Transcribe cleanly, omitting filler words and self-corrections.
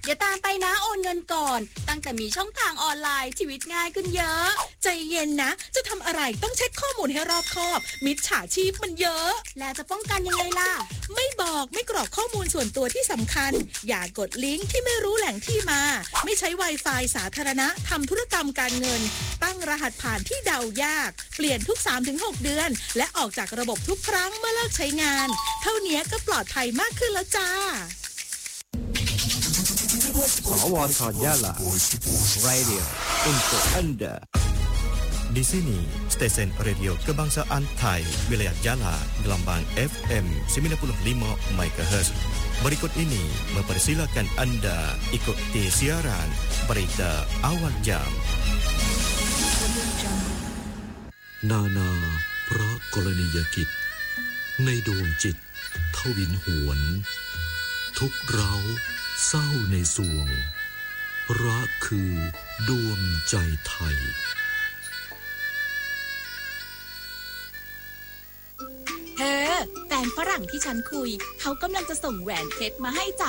เดี๋ยวตามไปนะโอนเงินก่อนตั้งแต่มีช่องทางออนไลน์ชีวิตง่ายขึ้นเยอะใจเย็นนะจะทำอะไรต้องเช็คข้อมูลให้รอบคอบมิจฉาชีพมันเยอะแล้วจะป้องกันยังไงล่ะไม่บอกไม่กรอกข้อมูลส่วนตัวที่สำคัญอย่ากดลิงก์ที่ไม่รู้แหล่งที่มาไม่ใช้ Wi-Fi สาธารณะทำธุรกรรมการเงินตั้งรหัสผ่านที่เดายากเปลี่ยนทุก 3-6 เดือนและออกจากระบบทุกครั้งเมื่อเลิกใช้งานเท่านี้ก็ปลอดภัยมากขึ้นแล้วจ้า Sawarta Jala Radio untuk Anda. Di sini, stesen radio Kebangsaan Thai, wilayah Jala, gelombang FM 95 MHz. Berikut ini mempersilakan Anda ikuti siaran berita awal jam. นานาพระกรณียกิจในดวงจิตทวินหวนทุกเราเศร้าในสวงรักคือดวงใจไทยเธอแฟนฝรั่งที่ฉันคุยเขากำลังจะส่งแหวนเพชรมาให้จ้ะ